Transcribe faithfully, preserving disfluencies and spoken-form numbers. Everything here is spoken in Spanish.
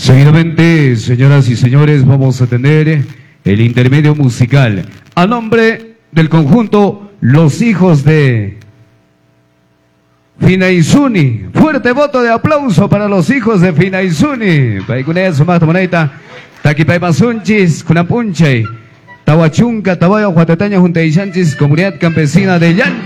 Seguidamente, señoras y señores, vamos a tener el intermedio musical a nombre del conjunto Los Hijos de Finaizuni. Fuerte voto de aplauso para los hijos de Finaizuni. Paikunes, Mata Moneta, Taquipay Masunchis, Kunapunchay, Tawachunca, Tabayo, Huatataña, Junta y Chanchis, Comunidad Campesina de Llancho.